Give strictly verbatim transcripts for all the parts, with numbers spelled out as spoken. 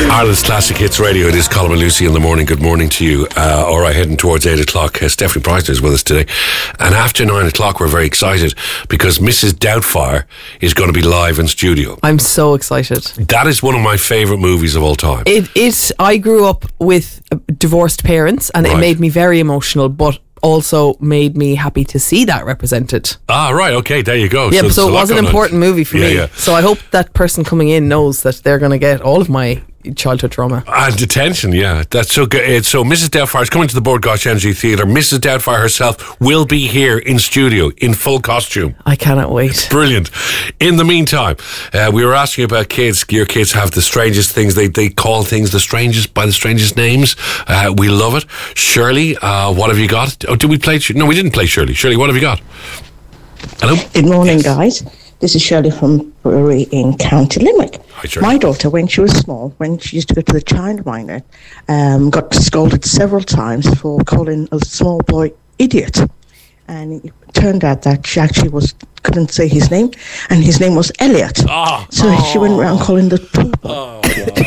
Ireland's Classic Hits Radio. It is Colin and Lucy in the morning. Good morning to you. Uh, all right, heading towards eight o'clock. Uh, Stephanie Price is with us today. And after nine o'clock, we're very excited because Missus Doubtfire is going to be live in studio. I'm so excited. That is one of my favourite movies of all time. It, it. I grew up with divorced parents and right. It made me very emotional, but also made me happy to see that represented. Ah, right, okay, there you go. Yeah, so, so it was an important on. movie for yeah, me. Yeah. So I hope that person coming in knows that they're going to get all of my childhood trauma. And attention, yeah. That's so good. So Missus Doubtfire is coming to the Bord Gáis Energy Theatre. Missus Doubtfire herself will be here in studio in full costume. I cannot wait. Brilliant. In the meantime, uh, we were asking about kids. Your kids have the strangest things. They they call things the strangest by the strangest names. Uh, we love it. Shirley, uh, what have you got? Oh, did we play? No, we didn't play Shirley. Shirley, what have you got? Hello? Good morning, yes. guys. This is Shirley from Bury in County Limerick. Hi, my daughter, when she was small, when she used to go to the childminder, um, got scolded several times for calling a small boy idiot. And it turned out that she actually was couldn't say his name, and his name was Elliot. Oh, so oh, she went around calling the people. Oh,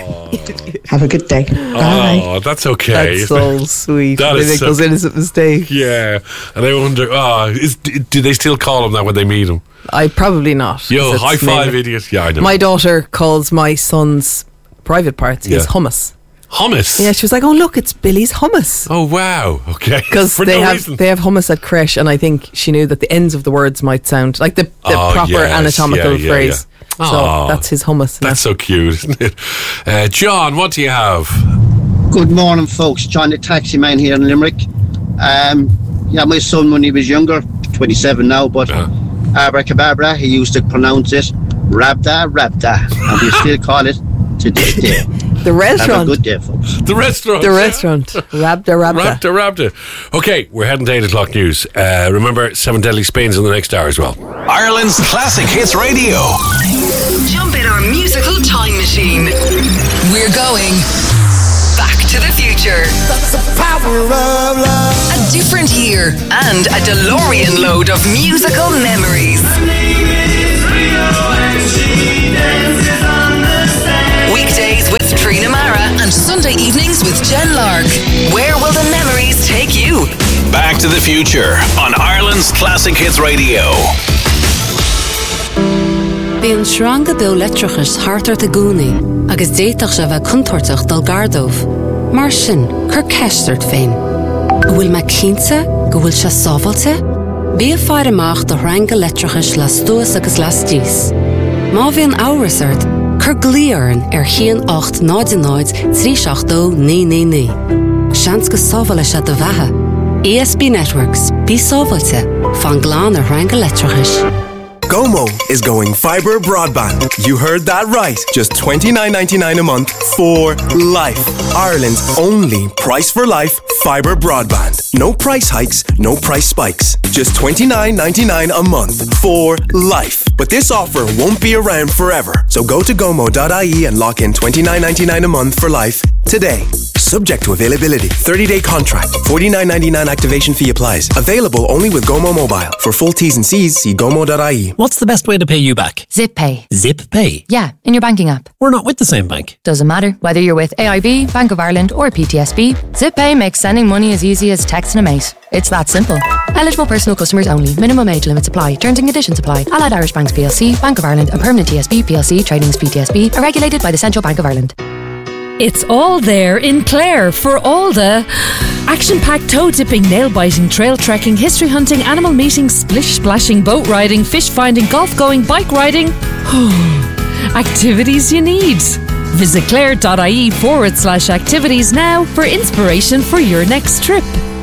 Have a good day. Bye. Oh, that's okay. That's so sweet. That they is make so those innocent mistakes. Yeah, and I wonder, oh, is, do they still call him that when they meet him? I probably not. Yo, high five, idiot. Yeah, I know. My daughter calls my son's private parts his yeah. hummus. Hummus? Yeah, she was like, oh look, it's Billy's hummus. Oh wow, okay. Because they no have reason. they have hummus at creche, and I think she knew that the ends of the words might sound like the, the oh, proper yes. anatomical yeah, yeah, phrase. Yeah. So oh, that's his hummus. That's so cute, isn't it? Uh, John, what do you have? Good morning, folks. John the taxi man here in Limerick. Um, yeah, my son when he was younger, twenty-seven now, but uh. abracadabra, he used to pronounce it Rabda, Rabda, and we still call it to this day. The restaurant. Have a good day, folks. The restaurant. The restaurant. Rabda, Rabda. Rabda, Rabda. Okay, we're heading to eight o'clock news. Uh, remember, Seven Deadly Spins in the next hour as well. Ireland's Classic Hits Radio. Jump in our musical time machine. We're going back to the future. That's the power of love. A different year and a DeLorean load of musical memories. Her name is Rio and she dances on the sand. Weekdays with Trina Mara and Sunday evenings with Jen Lark. Where will the memories take you? Back to the Future on Ireland's Classic Hits Radio. Bhíonn sranga dó letrachas hartar de gúnaí agus déiteach se bheith contortach dul gardómh. Mar sin, chur ceistart féin. Bhfuil me cínte go bhfuil se sábhailte? Bí a fear amach do sranga letrachas las dúas agus las díos. Má bhíonn áras ort, chur glíoran ar chéan ocht náid náid trí seach dó ní ní ní. Seans go sábhaile se do bheatha. E S B Networks, bí sábhailte, fan glán ar sranga letrachas. Gomo is going fibre broadband. You heard that right. Just twenty-nine ninety-nine a month for life. Ireland's only price for life fibre broadband. No price hikes, no price spikes. Just twenty-nine ninety-nine a month for life. But this offer won't be around forever. So go to gomo dot I E and lock in twenty-nine ninety-nine a month for life today. Subject to availability. thirty-day contract. forty-nine ninety-nine activation fee applies. Available only with Gomo Mobile. For full T's and C's, see gomo dot I E. What's the best way to pay you back? Zip Pay. Zip Pay? Yeah, in your banking app. We're not with the same bank. Doesn't matter whether you're with A I B, Bank of Ireland or P T S B. Zip Pay makes sending money as easy as texting a mate. It's that simple. Eligible personal customers only. Minimum age limits apply. Terms and conditions apply. Allied Irish Banks P L C, Bank of Ireland and Permanent T S B P L C Tradings P T S B are regulated by the Central Bank of Ireland. It's all there in Clare for all the action-packed toe-dipping, nail-biting, trail trekking, history hunting, animal meeting, splish-splashing, boat riding, fish finding, golf-going, bike riding. Activities you need. Visit clare.ie forward slash activities now for inspiration for your next trip.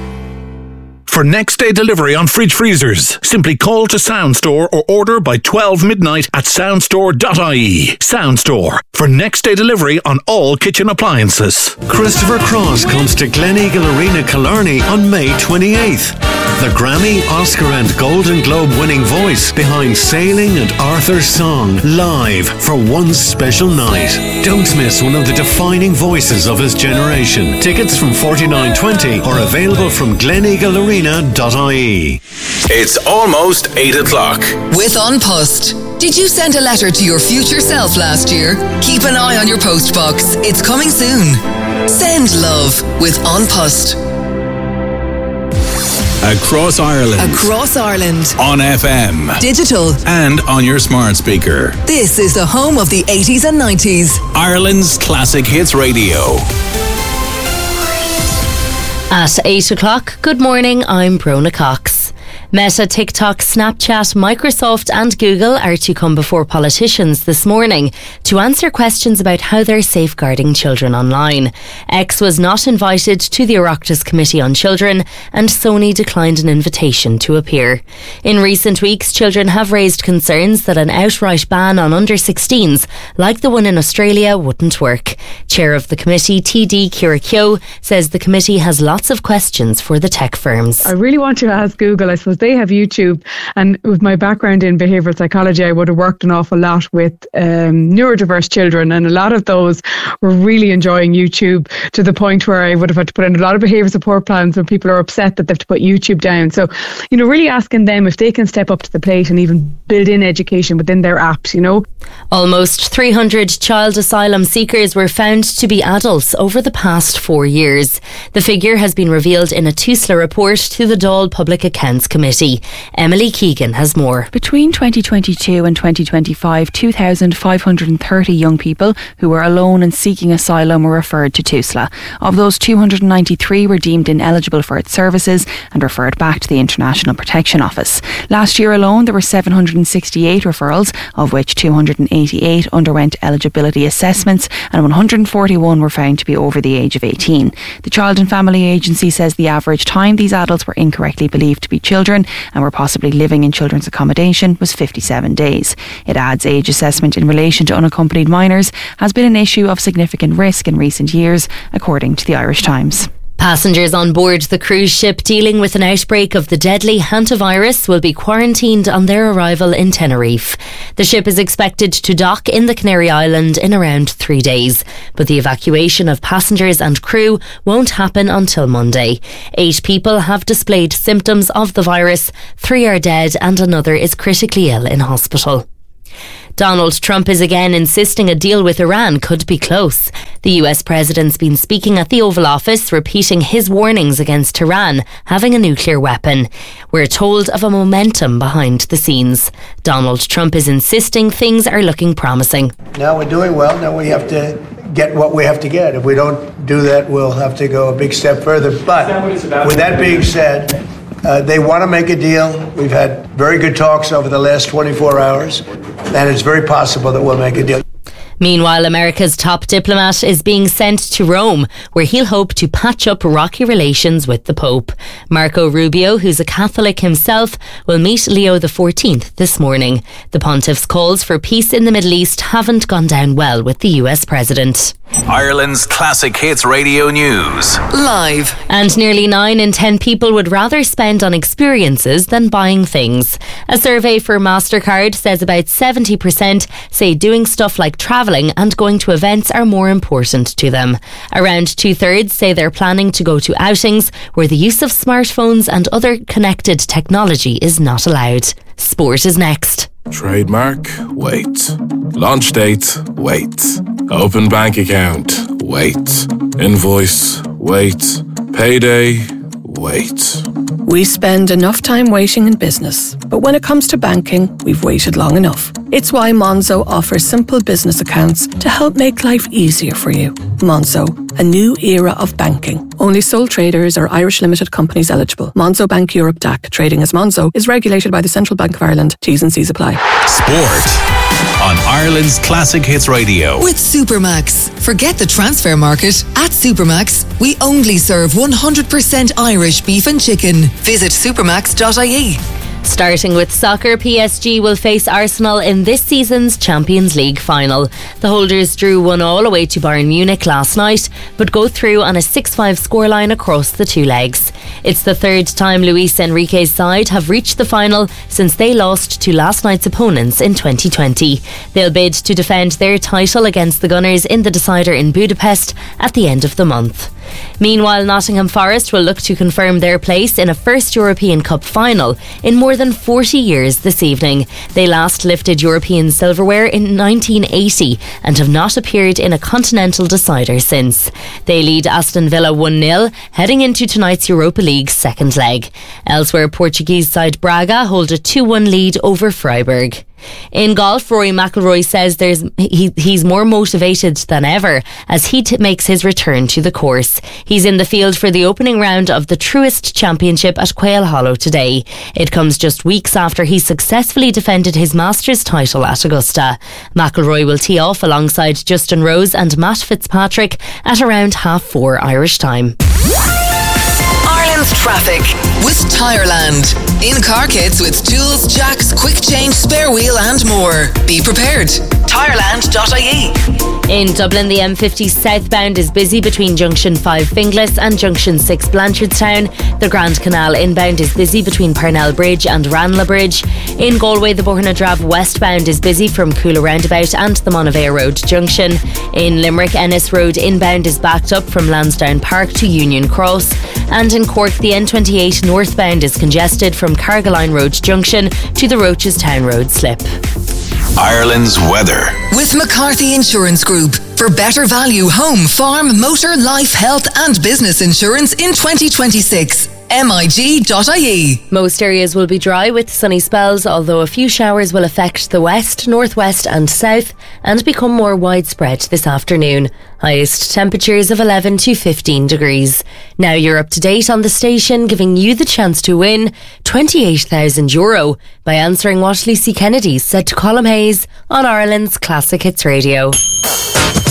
For next day delivery on fridge freezers, simply call to Soundstore or order by twelve midnight at soundstore dot I E. Soundstore, for next day delivery on all kitchen appliances. Christopher Cross comes to Gleneagle Arena, Killarney on May twenty-eighth. The Grammy, Oscar and Golden Globe winning voice behind Sailing and Arthur's Song, live for one special night. Don't miss one of the defining voices of his generation. Tickets from forty-nine twenty are available from gleneagle arena dot I E. It's almost eight o'clock. With An Post. Did you send a letter to your future self last year? Keep an eye on your postbox. It's coming soon. Send love with An Post. Across Ireland. Across Ireland. On F M. Digital. And on your smart speaker. This is the home of the eighties and nineties. Ireland's Classic Hits Radio. At eight o'clock, good morning, I'm Brona Cox. Meta, TikTok, Snapchat, Microsoft and Google are to come before politicians this morning to answer questions about how they're safeguarding children online. X was not invited to the Oireachtas Committee on Children and Sony declined an invitation to appear. In recent weeks, children have raised concerns that an outright ban on under sixteens, like the one in Australia, wouldn't work. Chair of the committee, T D Ciara Keogh, says the committee has lots of questions for the tech firms. I really want to ask Google, I suppose they have YouTube, and with my background in behavioural psychology, I would have worked an awful lot with um, neurodiverse children, and a lot of those were really enjoying YouTube to the point where I would have had to put in a lot of behaviour support plans when people are upset that they have to put YouTube down. So, you know, really asking them if they can step up to the plate and even build in education within their apps, you know. Almost three hundred child asylum seekers were found to be adults over the past four years. The figure has been revealed in a TUSLA report to the Dáil Public Accounts Committee. Emily Keegan has more. Between twenty twenty-two and twenty twenty-five, two thousand five hundred thirty young people who were alone and seeking asylum were referred to TUSLA. Of those, two hundred ninety-three were deemed ineligible for its services and referred back to the International Protection Office. Last year alone, there were seven hundred sixty-eight referrals, of which two hundred eighty-eight underwent eligibility assessments and one hundred forty-one were found to be over the age of eighteen. The Child and Family Agency says the average time these adults were incorrectly believed to be children and were possibly living in children's accommodation was fifty-seven days. It adds age assessment in relation to unaccompanied minors has been an issue of significant risk in recent years, according to the Irish Times. Passengers on board the cruise ship dealing with an outbreak of the deadly hantavirus will be quarantined on their arrival in Tenerife. The ship is expected to dock in the Canary Island in around three days, but the evacuation of passengers and crew won't happen until Monday. Eight people have displayed symptoms of the virus, three are dead and another is critically ill in hospital. Donald Trump is again insisting a deal with Iran could be close. The U S president's been speaking at the Oval Office, repeating his warnings against Tehran having a nuclear weapon. We're told of a momentum behind the scenes. Donald Trump is insisting things are looking promising. Now we're doing well. Now we have to get what we have to get. If we don't do that, we'll have to go a big step further. But with that being said, Uh, they want to make a deal. We've had very good talks over the last twenty-four hours, and it's very possible that we'll make a deal. Meanwhile, America's top diplomat is being sent to Rome, where he'll hope to patch up rocky relations with the Pope. Marco Rubio, who's a Catholic himself, will meet Leo the fourteenth this morning. The pontiff's calls for peace in the Middle East haven't gone down well with the U S president. Ireland's Classic Hits Radio News. Live. And nearly nine in ten people would rather spend on experiences than buying things. A survey for MasterCard says about seventy percent say doing stuff like travelling and going to events are more important to them. Around two-thirds say they're planning to go to outings where the use of smartphones and other connected technology is not allowed. Sport is next. Trademark, wait. Launch date, wait. Open bank account, wait. Invoice, wait. Payday, wait. We spend enough time waiting in business, but when it comes to banking, we've waited long enough. It's why Monzo offers simple business accounts to help make life easier for you. Monzo, a new era of banking. Only sole traders or Irish limited companies eligible. Monzo Bank Europe D A C, trading as Monzo, is regulated by the Central Bank of Ireland. T's and C's apply. Sport on Ireland's Classic Hits Radio. With Supermax. Forget the transfer market. At Supermax, we only serve one hundred percent Irish beef and chicken. Visit supermax dot I E. Starting with soccer, P S G will face Arsenal in this season's Champions League final. The holders drew one all away to Bayern Munich last night, but go through on a six five scoreline across the two legs. It's the third time Luis Enrique's side have reached the final since they lost to last night's opponents in twenty twenty. They'll bid to defend their title against the Gunners in the decider in Budapest at the end of the month. Meanwhile, Nottingham Forest will look to confirm their place in a first European Cup final in more than forty years this evening. They last lifted European silverware in nineteen eighty and have not appeared in a continental decider since. They lead Aston Villa one nil, heading into tonight's Europa League second leg. Elsewhere, Portuguese side Braga hold a two one lead over Freiburg. In golf, Rory McIlroy says there's he, he's more motivated than ever as he t- makes his return to the course. He's in the field for the opening round of the Truist Championship at Quail Hollow today. It comes just weeks after he successfully defended his Masters title at Augusta. McIlroy will tee off alongside Justin Rose and Matt Fitzpatrick at around half four Irish time. Ireland's traffic with Tireland. In-car kits with tools, jacks, quick change, spare wheel and more. Be prepared. Tireland dot I E. In Dublin, the M fifty southbound is busy between Junction five Finglas and Junction six Blanchardstown. The Grand Canal inbound is busy between Parnell Bridge and Ranelagh Bridge. In Galway, the Bornadrav westbound is busy from Coola Roundabout and the Monavea Road Junction. In Limerick, Ennis Road inbound is backed up from Lansdowne Park to Union Cross. And in Cork, the N twenty-eight northbound is congested from Carrigaline Road Junction to the Roaches Town Road slip. Ireland's weather. With McCarthy Insurance Group. For better value home, farm, motor, life, health and business insurance in twenty twenty-six. M I G dot I E. Most areas will be dry with sunny spells, although a few showers will affect the west, northwest and south and become more widespread this afternoon. Highest temperatures of eleven to fifteen degrees. Now you're up to date on the station, giving you the chance to win twenty-eight thousand euro by answering what Lucy Kennedy said to Colm Hayes on Ireland's Classic Hits Radio.